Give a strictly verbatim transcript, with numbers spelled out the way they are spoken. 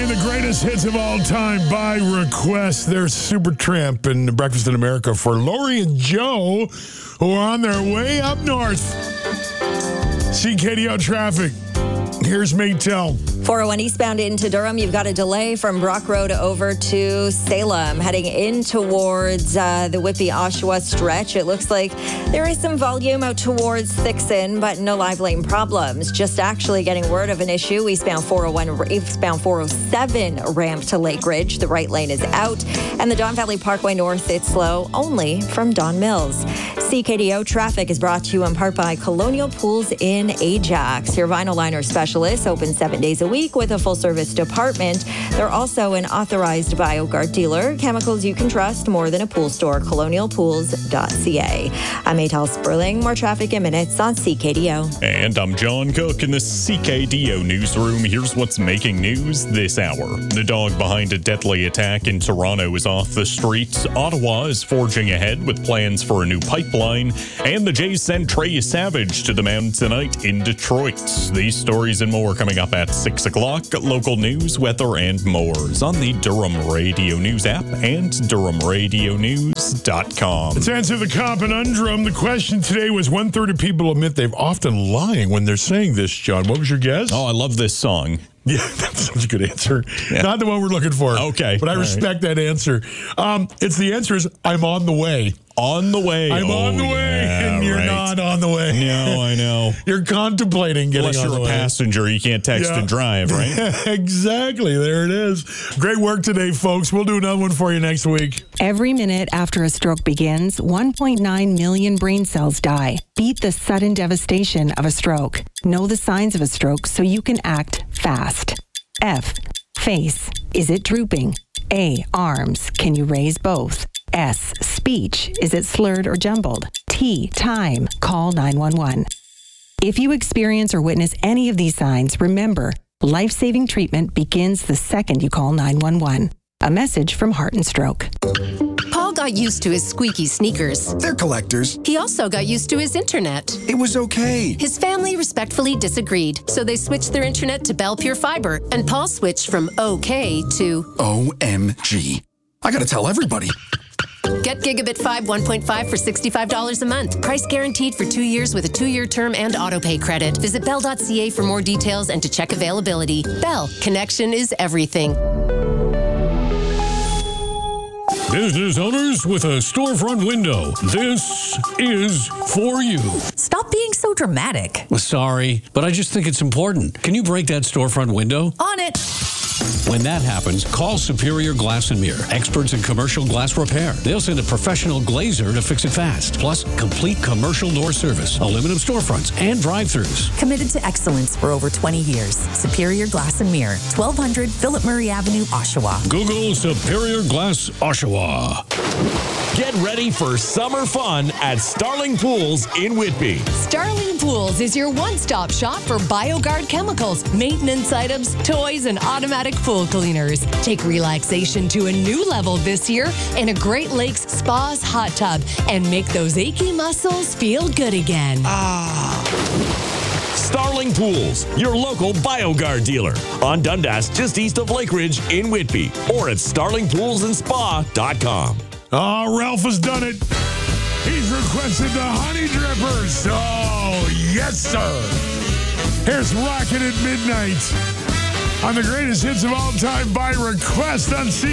playing the greatest hits of all time by request. There's Supertramp and Breakfast in America for Lori and Joe, who are on their way up north. C K D O traffic. Here's Maytel. four oh one eastbound into Durham, you've got a delay from Brock Road over to Salem. Heading in towards uh, the Whitby-Oshawa stretch, it looks like there is some volume out towards Thixon, but no live lane problems. Just actually getting word of an issue. Eastbound four oh one, eastbound four oh seven ramp to Lake Ridge. The right lane is out. And the Don Valley Parkway North, it's slow only from Don Mills. C K D O traffic is brought to you in part by Colonial Pools in Ajax. Your vinyl liner specialist, open seven days a week with a full-service department. They're also an authorized BioGuard dealer. Chemicals you can trust more than a pool store. colonial pools dot c a. I'm Maytel Sperling. More traffic in minutes on C K D O. And I'm John Cook in the C K D O newsroom. Here's what's making news this hour. The dog behind a deadly attack in Toronto is off the streets. Ottawa is forging ahead with plans for a new pipeline. And the Jays sent Trey Savage to the mound tonight in Detroit. These stories and more coming up at six o'clock. Local news, weather, and more is on the Durham Radio News app and durham radio news dot com. Let's answer the conundrum. The question today was one-third of people admit they've often lying when they're saying this, John. What was your guess? Oh, I love this song. Yeah, that's such a good answer. Yeah. Not the one we're looking for. Okay. But I All respect right. that answer. Um, it's the answer is I'm on the way. On the way. I'm oh, on the way, yeah, and you're right. not on the way. No, I know. You're contemplating getting Unless on you're the a way. passenger, you can't text Yeah. and drive, right? Exactly. There it is. Great work today, folks. We'll do another one for you next week. Every minute after a stroke begins, one point nine million brain cells die. Beat the sudden devastation of a stroke. Know the signs of a stroke so you can act fast. F. Face. Is it drooping? A. Arms. Can you raise both? S. Speech. Is it slurred or jumbled? T. Time. Call nine one one. If you experience or witness any of these signs, remember, life-saving treatment begins the second you call nine one one. A message from Heart and Stroke. Paul got used to his squeaky sneakers. They're collectors. He also got used to his internet. It was okay. His family respectfully disagreed, so they switched their internet to Bell Pure Fiber, and Paul switched from okay to O M G. I gotta tell everybody. Get Gigabit five one point five for sixty-five dollars a month. Price guaranteed for two years with a two-year term and autopay credit. Visit bell dot c a for more details and to check availability. Bell, connection is everything. Business owners with a storefront window, this is for you. Stop being so dramatic. Sorry, but I just think it's important. Can you break that storefront window? On it. When that happens, call Superior Glass and Mirror, experts in commercial glass repair. They'll send a professional glazer to fix it fast. Plus, complete commercial door service, aluminum storefronts, and drive-thrus. Committed to excellence for over twenty years. Superior Glass and Mirror, twelve hundred Philip Murray Avenue, Oshawa. Google Superior Glass Oshawa. Get ready for summer fun at Starling Pools in Whitby. Starling Pools is your one-stop shop for BioGuard chemicals, maintenance items, toys, and automatic pool cleaners. Take relaxation to a new level this year in a Great Lakes Spa's hot tub and make those achy muscles feel good again. Ah. Starling Pools, your local BioGuard dealer. On Dundas, just east of Lake Ridge in Whitby. Or at starling pools and spa dot com. Oh, Ralph has done it. He's requested the Honey Drippers. Oh, yes, sir. Here's Rockin' at Midnight on the greatest hits of all time by request on C